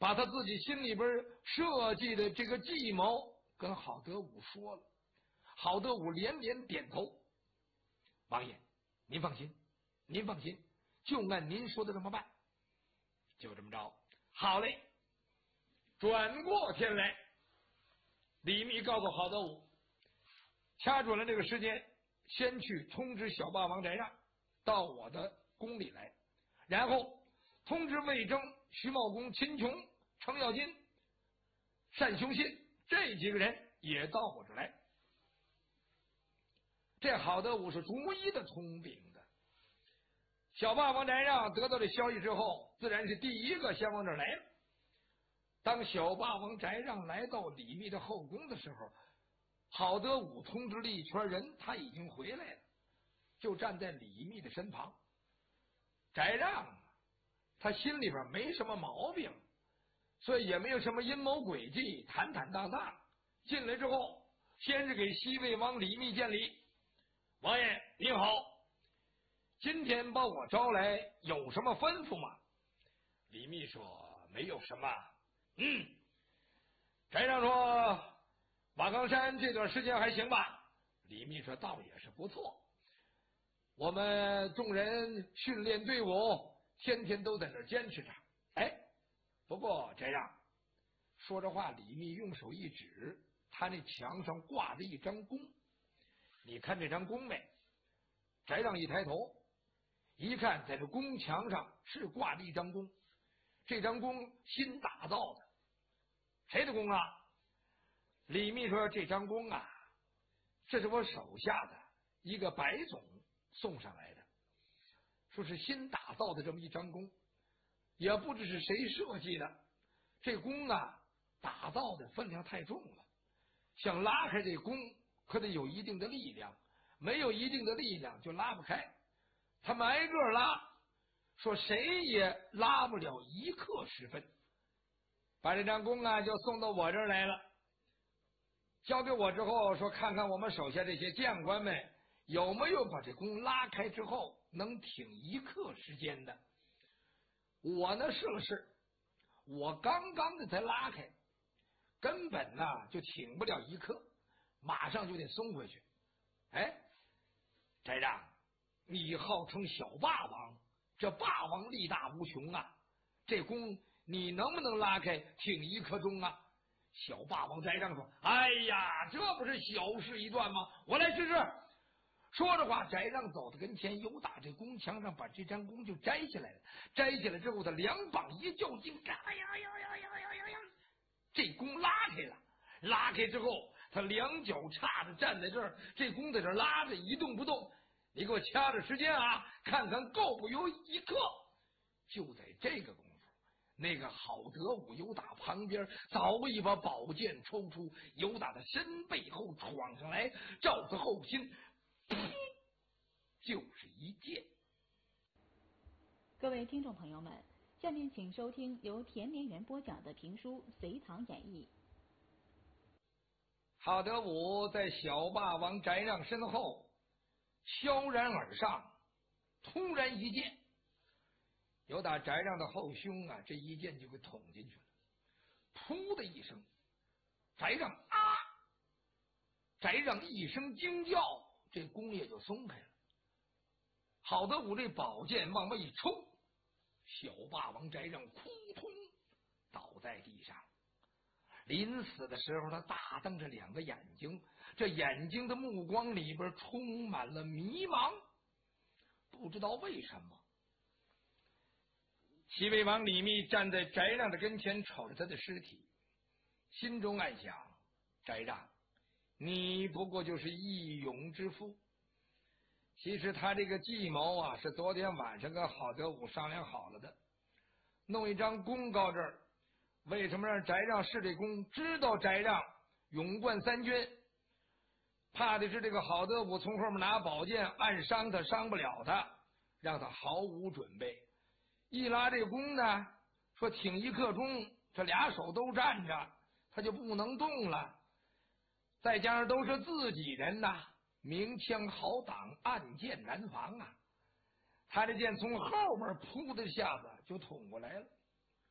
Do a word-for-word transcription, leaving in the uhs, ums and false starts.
把他自己心里边设计的这个计谋跟郝德武说了。郝德武连连点头：“王爷，您放心，您放心，就按您说的这么办。”就这么着，好嘞。转过天来，李密告诉郝德武，掐准了这个时间，先去通知小霸王翟让到我的宫里来，然后通知魏征、徐茂公、秦琼、程咬金、单雄信这几个人也到我这来。这郝德武是逐一的通禀的。小霸王翟让得到这消息之后，自然是第一个先往这儿来了。当小霸王翟让来到李密的后宫的时候，郝德武通知了一圈人，他已经回来了，就站在李密的身旁。翟让他心里边没什么毛病，所以也没有什么阴谋诡计，坦坦荡荡进来之后，先是给西魏王李密见礼：“王爷您好，今天把我招来有什么吩咐吗？”李密说：“没有什么。”嗯，翟让说：“瓦岗山这段时间还行吧？”李密说：“倒也是不错，我们众人训练队伍天天都在那儿坚持着。哎，不过翟让。”说着话，李密用手一指，他那墙上挂着一张弓，你看这张弓没？翟让一抬头一看，在这宫墙上是挂着一张弓，这张弓新打造的。谁的弓啊？李密说：“这张弓啊，这是我手下的一个白总送上来的，说是新打造的这么一张弓，也不知是谁设计的。这弓啊，打造的分量太重了，想拉开这弓可得有一定的力量，没有一定的力量就拉不开。他们挨个拉，说谁也拉不了一刻时分。把这张弓啊就送到我这儿来了，交给我之后说，看看我们手下这些将官们有没有把这弓拉开之后能挺一刻时间的。我呢试了试，我刚刚的才拉开，根本呢就挺不了一刻，马上就得松回去。哎，翟让，你号称小霸王，这霸王力大无穷啊，这弓你能不能拉开挺一刻钟啊？小霸王翟让说：“哎呀，这不是小事一段吗？我来试试。”说着话，翟让走到跟前，由打这弓墙上把这张弓就摘下来了。摘下来之后，他两膀一较劲，哎呀呀呀呀呀呀呀！这弓拉开了。拉开之后，他两脚叉着站在这儿，这弓在这拉着一动不动。你给我掐着时间啊，看看够不有一刻。就在这个功夫，那个郝德武由打旁边早已把宝剑抽出，由打的身背后闯上来，照他后心，噗，就是一剑。 各位听众朋友们，下面请收听由田连元播讲的评书《隋唐演义》。 郝德武在小霸王翟让身后悄然而上，突然一剑，由打翟让的后胸啊，这一剑就给捅进去了。噗的一声，翟让啊！翟让一声惊叫，这弓也就松开了。郝德武这宝剑往外一抽，小霸王翟让扑通倒在地上。临死的时候，他大瞪着两个眼睛，这眼睛的目光里边充满了迷茫。不知道为什么，西魏王李密站在翟让的跟前，瞅着他的尸体，心中暗想：翟让，你不过就是义勇之夫。其实他这个计谋啊，是昨天晚上跟郝德武商量好了的，弄一张公告这儿。为什么让翟让试这弓？知道翟让勇冠三军，怕的是这个郝德武从后面拿宝剑暗伤他，伤不了他，让他毫无准备。一拉这弓呢，说挺一刻钟，这俩手都站着，他就不能动了。再加上都是自己人呐，明枪好挡，暗箭难防啊。他这剑从后面扑的下子就捅过来了。